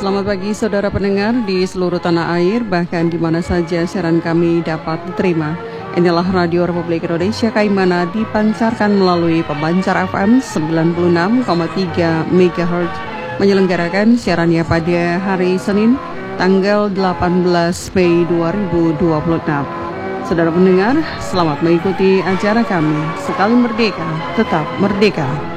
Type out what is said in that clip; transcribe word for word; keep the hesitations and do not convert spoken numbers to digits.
Selamat pagi saudara pendengar di seluruh tanah air, bahkan di mana saja siaran kami dapat diterima. Inilah Radio Republik Indonesia Kaimana dipancarkan melalui pemancar F M sembilan puluh enam koma tiga megahertz, menyelenggarakan siarannya pada hari Senin, tanggal delapan belas Mei dua ribu dua puluh enam. Saudara pendengar, selamat mengikuti acara kami. Sekali merdeka, tetap merdeka.